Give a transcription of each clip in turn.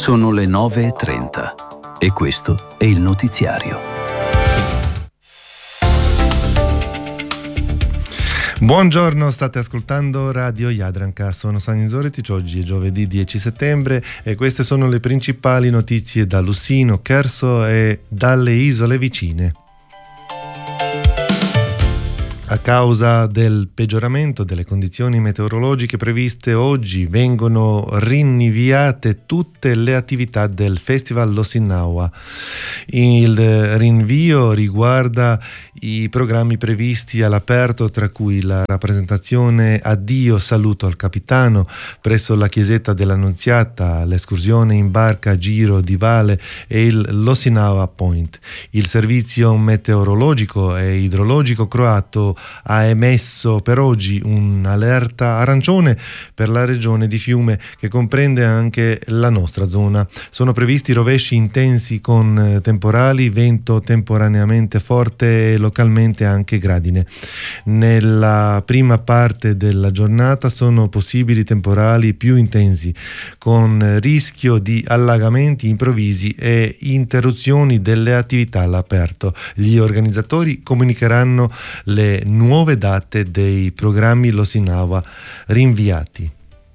Sono le 9:30 e questo è il notiziario. Buongiorno, state ascoltando Radio Jadranka, sono Sani Zoretić, oggi è giovedì 10 settembre e queste sono le principali notizie da Lussino, Cherso e dalle isole vicine. A causa del peggioramento delle condizioni meteorologiche previste oggi vengono rinviate tutte le attività del Festival Losinnaua. Il rinvio riguarda i programmi previsti all'aperto, tra cui la rappresentazione Addio saluto al capitano presso la chiesetta dell'Annunziata, l'escursione in barca Giro di Vale e il Losinnaua Point. Il servizio meteorologico e idrologico croato ha emesso per oggi un'allerta arancione per la regione di Fiume, che comprende anche la nostra zona. Sono previsti rovesci intensi con temporali, vento temporaneamente forte e localmente anche gradine. Nella prima parte della giornata sono possibili temporali più intensi, con rischio di allagamenti improvvisi e interruzioni delle attività all'aperto. Gli organizzatori comunicheranno le nuove date dei programmi Losinnaua rinviati.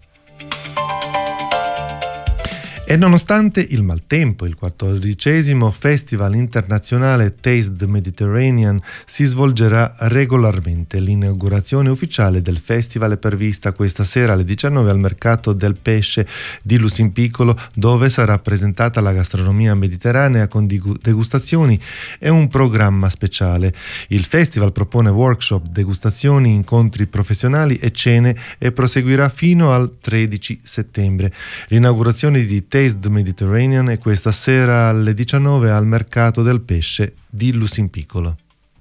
E nonostante il maltempo, il 14° Festival internazionale Taste the Mediterranean si svolgerà regolarmente. L'inaugurazione ufficiale del festival è prevista questa sera alle 19 al Mercato del Pesce di Lusinpiccolo, dove sarà presentata la gastronomia mediterranea con degustazioni e un programma speciale. Il festival propone workshop, degustazioni, incontri professionali e cene e proseguirà fino al 13 settembre. L'inaugurazione di Taste the Mediterranean è questa sera alle 19 al Mercato del Pesce di Lusinpiccolo.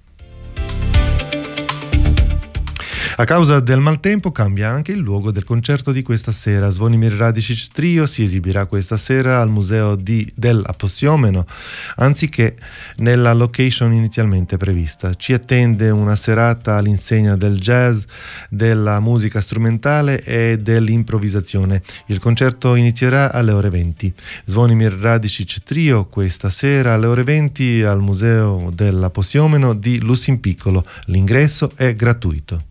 A causa del maltempo cambia anche il luogo del concerto di questa sera. Zvonimir Radišić Trio si esibirà questa sera al Museo dell'Apossiomeno, anziché nella location inizialmente prevista. Ci attende una serata all'insegna del jazz, della musica strumentale e dell'improvvisazione. Il concerto inizierà alle ore 20. Zvonimir Radišić Trio questa sera alle ore 20 al Museo dell'Apossiomeno di Lusinpiccolo. L'ingresso è gratuito.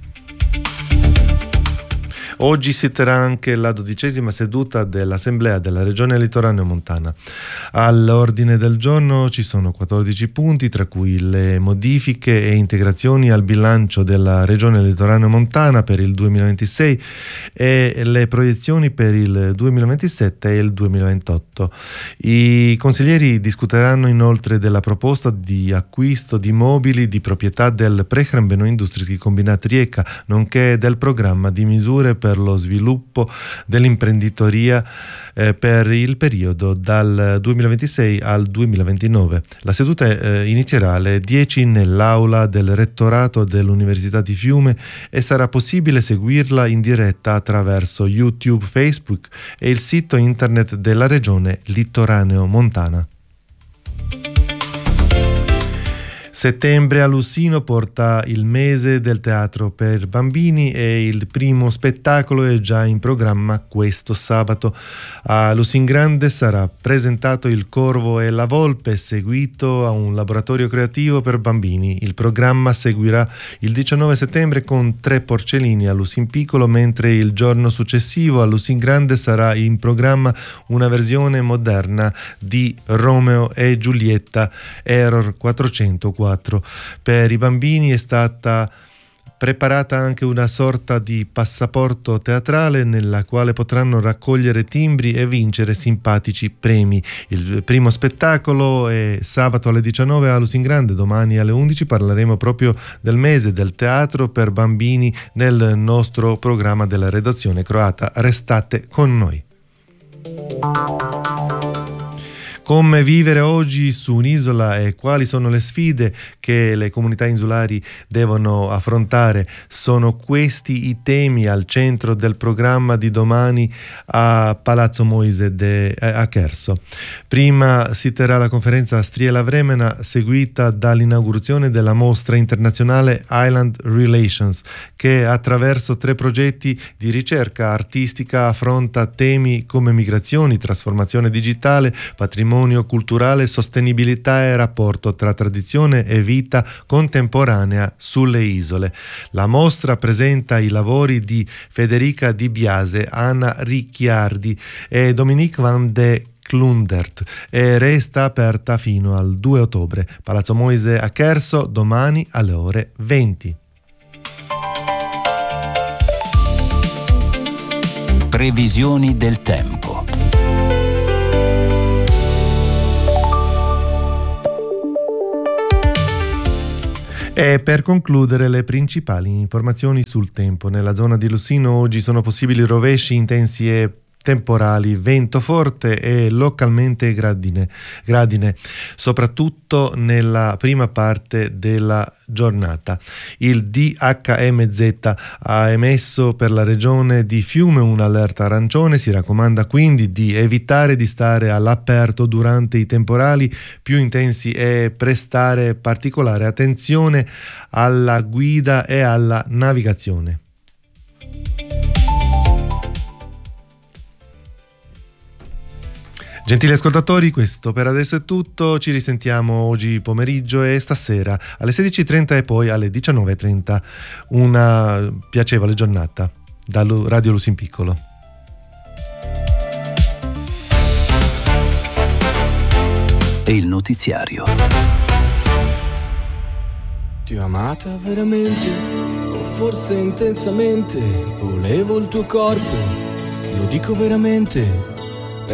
Oggi si terrà anche la 12ª seduta dell'Assemblea della Regione Litoraneo Montana. All'ordine del giorno ci sono 14 punti, tra cui le modifiche e integrazioni al bilancio della Regione Litoraneo Montana per il 2026 e le proiezioni per il 2027 e il 2028. I consiglieri discuteranno inoltre della proposta di acquisto di mobili di proprietà del Prehrambeno Industrijski Kombinat Rijeka, nonché del programma di misure per lo sviluppo dell'imprenditoria per il periodo dal 2026 al 2029. La seduta inizierà alle 10 nell'aula del rettorato dell'Università di Fiume e sarà possibile seguirla in diretta attraverso YouTube, Facebook e il sito internet della Regione Litoraneo Montana. Settembre a Lussino porta il mese del teatro per bambini e il primo spettacolo è già in programma questo sabato. A Lusingrande sarà presentato Il Corvo e la Volpe, seguito a un laboratorio creativo per bambini. Il programma seguirà il 19 settembre con 3 porcellini a Lusinpiccolo, mentre il giorno successivo a Lusingrande sarà in programma una versione moderna di Romeo e Giulietta Error 404. Per i bambini è stata preparata anche una sorta di passaporto teatrale nella quale potranno raccogliere timbri e vincere simpatici premi. Il primo spettacolo è sabato alle 19 a Lusingrande. Domani alle 11 parleremo proprio del mese del teatro per bambini nel nostro programma della redazione croata. Restate con noi. Come vivere oggi su un'isola e quali sono le sfide che le comunità insulari devono affrontare? Sono questi i temi al centro del programma di domani a Palazzo Moise a Cherso. Prima si terrà la conferenza a Striela Vremena, seguita dall'inaugurazione della mostra internazionale Island Relations, che attraverso 3 progetti di ricerca artistica affronta temi come migrazioni, trasformazione digitale, patrimonio culturale, sostenibilità e rapporto tra tradizione e vita contemporanea sulle isole. La mostra presenta i lavori di Federica Di Biase, Anna Ricciardi e Dominique van de Klundert e resta aperta fino al 2 ottobre. Palazzo Moise a Cherso, domani alle ore 20. Previsioni del tempo. E per concludere le principali informazioni sul tempo. Nella zona di Lussino oggi sono possibili rovesci intensi e temporali, vento forte e localmente gradine, soprattutto nella prima parte della giornata. Il DHMZ ha emesso per la regione di Fiume un'allerta arancione, si raccomanda quindi di evitare di stare all'aperto durante i temporali più intensi e prestare particolare attenzione alla guida e alla navigazione. Gentili ascoltatori, questo per adesso è tutto, ci risentiamo oggi pomeriggio e stasera alle 16:30 e poi alle 19:30. Una piacevole giornata da Radio Lusin Piccolo. E il notiziario. Ti ho amata veramente, o forse intensamente, volevo il tuo corpo, lo dico veramente.